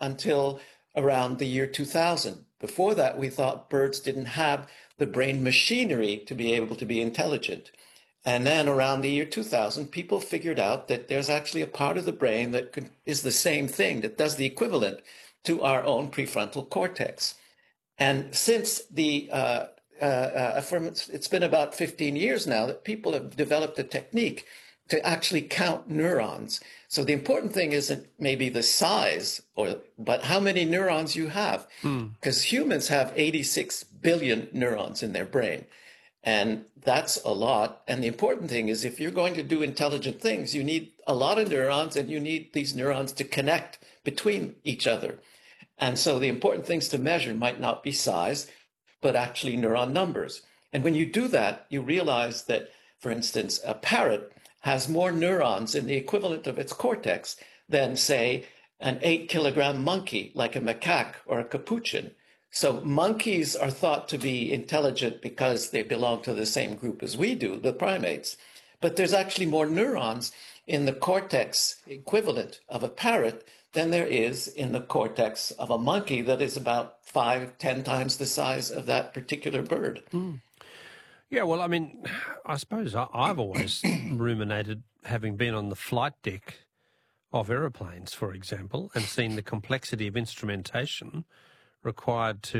until around the year 2000. Before that, we thought birds didn't have the brain machinery to be able to be intelligent. And then around the year 2000, people figured out that there's actually a part of the brain that is the same thing, that does the equivalent to our own prefrontal cortex. And since it's been about 15 years now that people have developed a technique to actually count neurons. So the important thing isn't maybe the size, but how many neurons you have. Because humans have 86 billion neurons in their brain. And that's a lot. And the important thing is if you're going to do intelligent things, you need a lot of neurons, and you need these neurons to connect between each other. And so the important things to measure might not be size, but actually neuron numbers. And when you do that, you realize that, for instance, a parrot has more neurons in the equivalent of its cortex than, say, an 8-kilogram monkey, like a macaque or a capuchin. So monkeys are thought to be intelligent because they belong to the same group as we do, the primates. But there's actually more neurons in the cortex equivalent of a parrot than there is in the cortex of a monkey that is about 5-10 times the size of that particular bird. Yeah, well, I mean, I suppose I've always ruminated, having been on the flight deck of aeroplanes, for example, and seen the complexity of instrumentation required to